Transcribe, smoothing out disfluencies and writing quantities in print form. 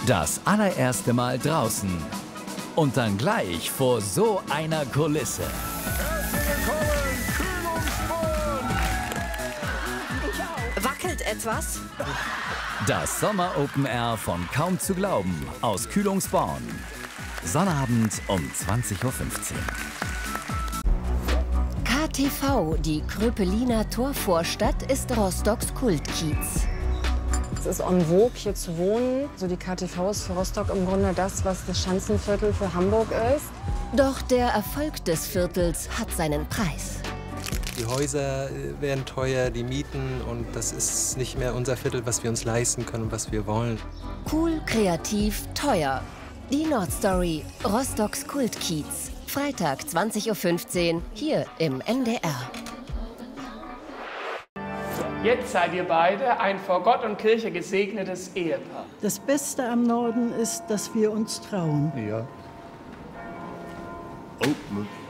Das allererste Mal draußen und dann gleich vor so einer Kulisse. Herzlich willkommen, Kühlungsborn! Wackelt etwas? Das Sommer Open Air von Kaum zu glauben aus Kühlungsborn. Sonnabend um 20:15 Uhr. KTV, die Kröpeliner Torvorstadt, ist Rostocks Kultkiez. Es ist en vogue, hier zu wohnen. So die KTV ist für Rostock im Grunde das, was das Schanzenviertel für Hamburg ist. Doch der Erfolg des Viertels hat seinen Preis. Die Häuser werden teuer, die Mieten, und das ist nicht mehr unser Viertel, was wir uns leisten können und was wir wollen. Cool, kreativ, teuer. Die Nordstory, Rostocks Kultkiez. Freitag 20:15 Uhr hier im NDR. Jetzt seid ihr beide ein vor Gott und Kirche gesegnetes Ehepaar. Das Beste am Norden ist, dass wir uns trauen. Ja. Oh,